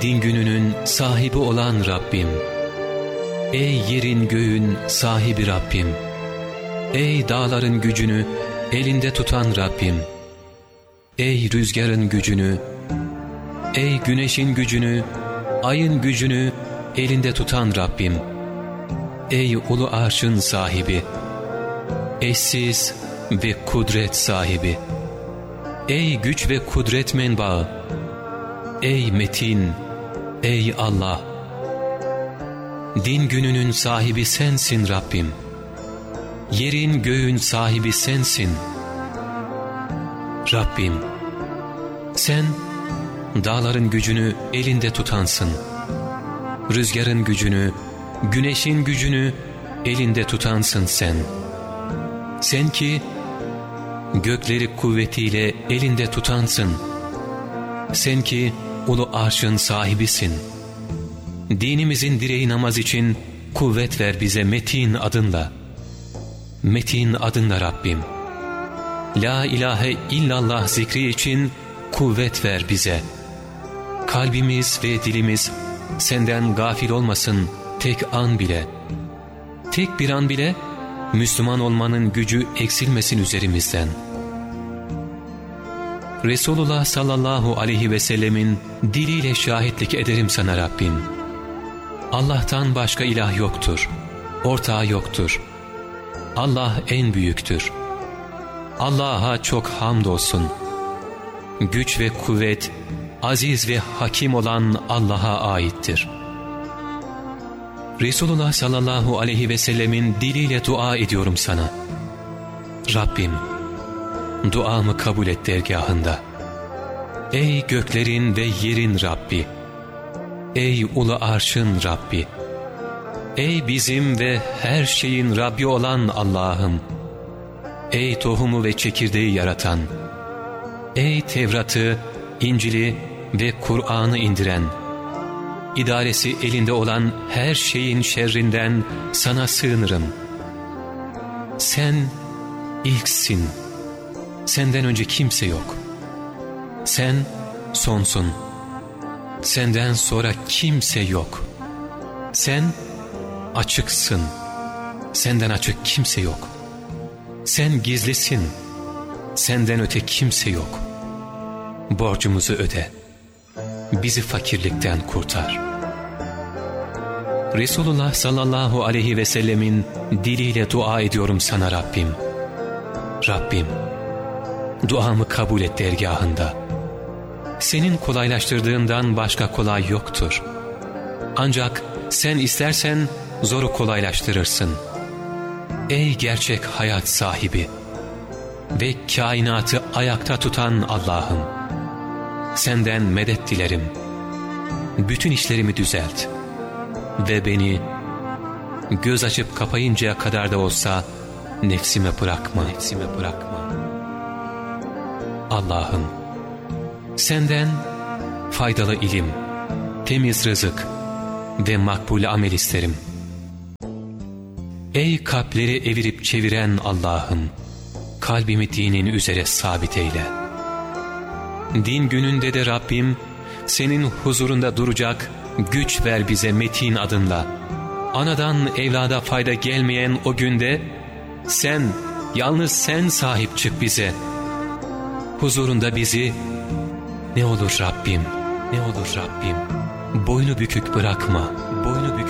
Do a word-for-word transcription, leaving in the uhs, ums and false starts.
Din gününün sahibi olan Rabbim, ey yerin göğün sahibi Rabbim, ey dağların gücünü elinde tutan Rabbim, ey rüzgarın gücünü, ey güneşin gücünü, ayın gücünü elinde tutan Rabbim, ey ulu arşın sahibi, eşsiz ve kudret sahibi, ey güç ve kudret menbaı, ey metin, ey Allah, din gününün sahibi sensin Rabbim, yerin göğün sahibi sensin. Rabbim, sen dağların gücünü elinde tutansın, rüzgarın gücünü, güneşin gücünü elinde tutansın sen. Sen ki gökleri kuvvetiyle elinde tutansın, sen ki ulu arşın sahibisin. Dinimizin direği namaz için kuvvet ver bize Metin adınla. Metin adınla Rabbim. La ilahe illallah zikri için kuvvet ver bize. Kalbimiz ve dilimiz senden gafil olmasın tek an bile. Tek bir an bile Müslüman olmanın gücü eksilmesin üzerimizden. Resulullah sallallahu aleyhi ve sellemin diliyle şahitlik ederim sana Rabbim. Allah'tan başka ilah yoktur, ortağı yoktur. Allah en büyüktür. Allah'a çok hamdolsun. Güç ve kuvvet, aziz ve hakim olan Allah'a aittir. Resulullah sallallahu aleyhi ve sellemin diliyle dua ediyorum sana. Rabbim, duamı kabul et dergâhında. Ey göklerin ve yerin Rabbi, ey ulu arşın Rabbi, ey bizim ve her şeyin Rabbi olan Allah'ım, ey tohumu ve çekirdeği yaratan, ey Tevrat'ı, İncil'i ve Kur'an'ı indiren, idaresi elinde olan her şeyin şerrinden sana sığınırım. Sen ilksin, senden önce kimse yok. Sen sonsun, senden sonra kimse yok. Sen açıksın, senden açık kimse yok. Sen gizlisin, senden öte kimse yok. Borcumuzu öde, bizi fakirlikten kurtar. Resulullah sallallahu aleyhi ve sellemin diliyle dua ediyorum sana Rabbim. Rabbim, duamı kabul et dergâhında. Senin kolaylaştırdığından başka kolay yoktur. Ancak sen istersen zoru kolaylaştırırsın. Ey gerçek hayat sahibi ve kainatı ayakta tutan Allah'ım, senden medet dilerim. Bütün işlerimi düzelt ve beni göz açıp kapayıncaya kadar da olsa nefsime bırakma, nefsime bırakma. Allah'ım, senden faydalı ilim, temiz rızık ve makbul amel isterim. Ey kalpleri evirip çeviren Allah'ım, kalbimi dinin üzere sabit eyle. Din gününde de Rabbim, senin huzurunda duracak güç ver bize Metin adınla. Anadan evlada fayda gelmeyen o günde, sen, yalnız sen sahip çık bize. Huzurunda bizi, ne olur Rabbim, ne olur Rabbim, boynu bükük bırakma, boynu bükük